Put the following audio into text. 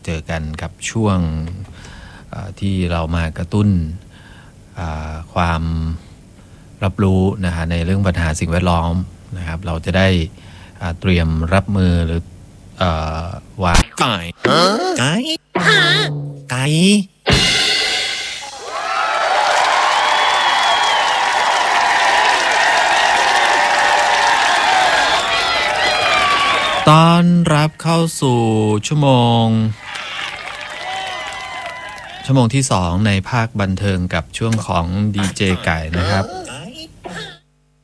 เจอกันกับช่วงที่เรามากระตุ้นความรับรู้นะฮะในเรื่องปัญหาสิ่งแวดล้อมนะครับเราจะได้เตรียมรับมือหรือวางไก่ต้อนรับเข้าสู่ชั่วโมงที่2ในภาคบันเทิงกับช่วงของดีเจไก่นะครับ